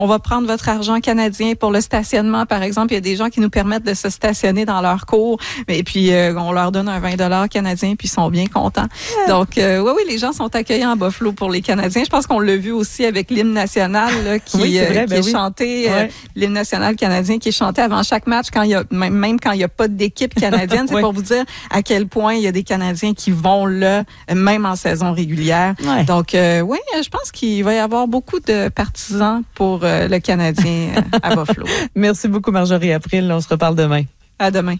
on va prendre votre argent canadien pour le stationnement, par exemple. Il y a des gens qui nous permettent de se stationner dans leur cours, et puis on leur donne un 20 $ canadien, puis ils sont bien contents. Donc, oui, les gens sont accueillants à Buffalo pour les Canadiens. Je pense qu'on l'a vu aussi avec l'hymne national là, qui est chanté, l'hymne national canadien qui est chanté avant chaque match, quand il y a, même quand il n'y a pas d'équipe canadienne. C'est pour vous dire à quel point il y a des Canadiens qui vont là, même en saison régulière. Ouais. Donc, oui, je pense qu'il va y avoir beaucoup de partisans pour le Canadien à Buffalo. Merci beaucoup, Marjorie April. On se reparle demain. À demain.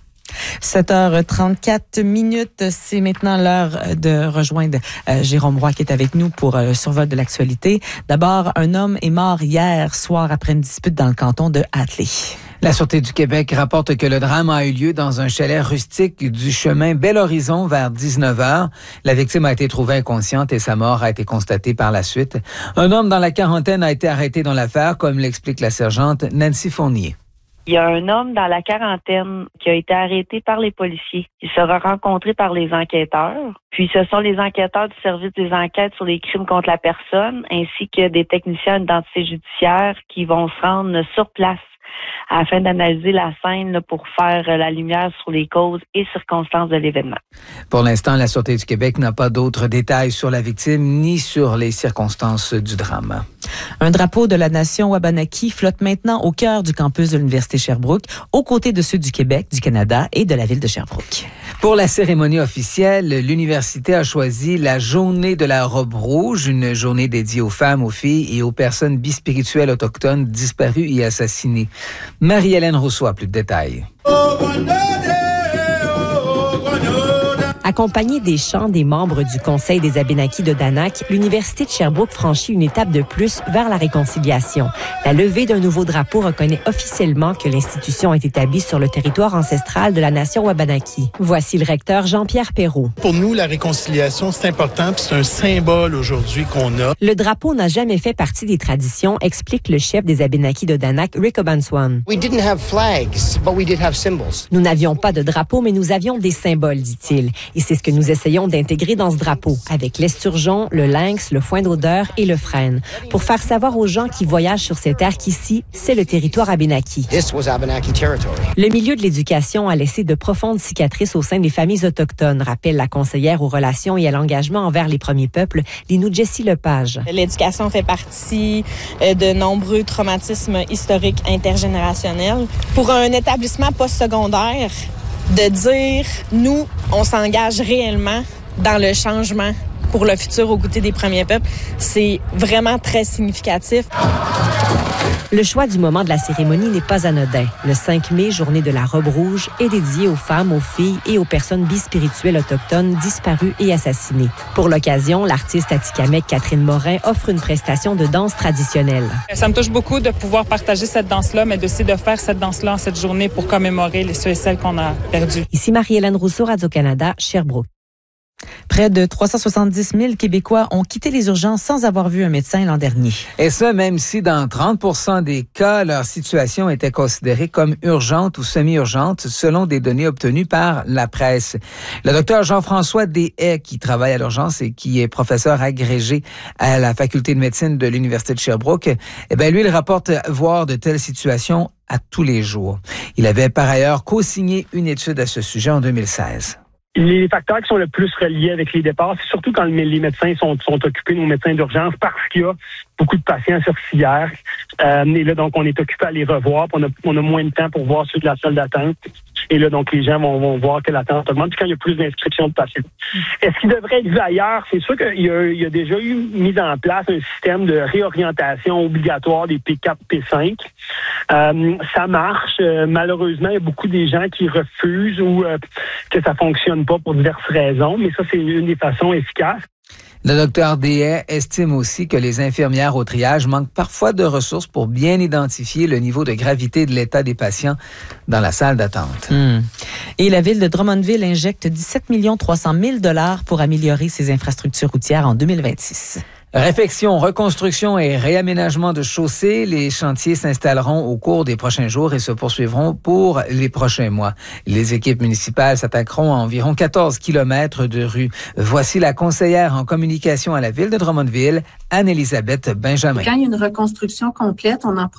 7h34, c'est maintenant l'heure de rejoindre Jérôme Roy qui est avec nous pour survol de l'actualité. D'abord, un homme est mort hier soir après une dispute dans le canton de Hatley. La Sûreté du Québec rapporte que le drame a eu lieu dans un chalet rustique du chemin Bel-Horizon vers 19h. La victime a été trouvée inconsciente et sa mort a été constatée par la suite. Un homme dans la quarantaine a été arrêté dans l'affaire, comme l'explique la sergente Nancy Fournier. Il y a un homme dans la quarantaine qui a été arrêté par les policiers. Il sera rencontré par les enquêteurs. Puis ce sont les enquêteurs du service des enquêtes sur les crimes contre la personne ainsi que des techniciens d'identité judiciaire qui vont se rendre sur place afin d'analyser la scène là, pour faire la lumière sur les causes et circonstances de l'événement. Pour l'instant, la Sûreté du Québec n'a pas d'autres détails sur la victime ni sur les circonstances du drame. Un drapeau de la nation Wabanaki flotte maintenant au cœur du campus de l'Université Sherbrooke, aux côtés de ceux du Québec, du Canada et de la ville de Sherbrooke. Pour la cérémonie officielle, l'université a choisi la journée de la robe rouge, une journée dédiée aux femmes, aux filles et aux personnes bispirituelles autochtones disparues et assassinées. Marie-Hélène Rousseau a plus de détails. Accompagnée des chants des membres du Conseil des Abénaquis de Danak, l'Université de Sherbrooke franchit une étape de plus vers la réconciliation. La levée d'un nouveau drapeau reconnaît officiellement que l'institution est établie sur le territoire ancestral de la nation Wabanaki. Voici le recteur Jean-Pierre Perrault. Pour nous, la réconciliation, c'est important, puis c'est un symbole aujourd'hui qu'on a. Le drapeau n'a jamais fait partie des traditions, explique le chef des Abénaquis de Danak, Rick Obanswan. Nous n'avions pas de drapeau, mais nous avions des symboles, dit-il. Et c'est ce que nous essayons d'intégrer dans ce drapeau, avec l'esturgeon, le lynx, le foin d'odeur et le frêne, pour faire savoir aux gens qui voyagent sur cette terre qu'ici, c'est le territoire Abénaki. Le milieu de l'éducation a laissé de profondes cicatrices au sein des familles autochtones, rappelle la conseillère aux relations et à l'engagement envers les premiers peuples, Linou Jessie Lepage. L'éducation fait partie de nombreux traumatismes historiques intergénérationnels. Pour un établissement postsecondaire, de dire, nous, on s'engage réellement dans le changement pour le futur aux côtés des premiers peuples, c'est vraiment très significatif. Le choix du moment de la cérémonie n'est pas anodin. Le 5 mai, journée de la robe rouge, est dédiée aux femmes, aux filles et aux personnes bispirituelles autochtones disparues et assassinées. Pour l'occasion, l'artiste atikamekw Catherine Morin offre une prestation de danse traditionnelle. Ça me touche beaucoup de pouvoir partager cette danse-là, mais aussi de faire cette danse-là en cette journée pour commémorer les ceux et celles qu'on a perdus. Ici Marie-Hélène Rousseau, Radio-Canada, Sherbrooke. Près de 370 000 Québécois ont quitté les urgences sans avoir vu un médecin l'an dernier. Et ça, même si dans 30% des cas, leur situation était considérée comme urgente ou semi-urgente, selon des données obtenues par la presse. Le docteur Jean-François Deshaies, qui travaille à l'urgence et qui est professeur agrégé à la faculté de médecine de l'Université de Sherbrooke, lui, il rapporte voir de telles situations à tous les jours. Il avait par ailleurs co-signé une étude à ce sujet en 2016. Les facteurs qui sont le plus reliés avec les départs, c'est surtout quand les médecins sont occupés, nos médecins d'urgence, parce qu'il y a beaucoup de patients sorcières. Et là, donc, on est occupé à les revoir. On a moins de temps pour voir ceux de la salle d'attente. Et là, donc, les gens vont voir que l'attente augmente. Puis quand il y a plus d'inscriptions de patients. Est-ce qu'il devrait être vu ailleurs? C'est sûr qu'il y a déjà eu mis en place un système de réorientation obligatoire des P4, P5. Ça marche. Malheureusement, il y a beaucoup de gens qui refusent ou que ça fonctionne pas pour diverses raisons. Mais ça, c'est une des façons efficaces. Le docteur Deshaies estime aussi que les infirmières au triage manquent parfois de ressources pour bien identifier le niveau de gravité de l'état des patients dans la salle d'attente. Et la ville de Drummondville injecte 17 300 000 $ pour améliorer ses infrastructures routières en 2026. Réfection, reconstruction et réaménagement de chaussées, les chantiers s'installeront au cours des prochains jours et se poursuivront pour les prochains mois. Les équipes municipales s'attaqueront à environ 14 kilomètres de rues. Voici la conseillère en communication à la ville de Drummondville, Anne-Élisabeth Benjamin. Quand il y a une reconstruction complète, on en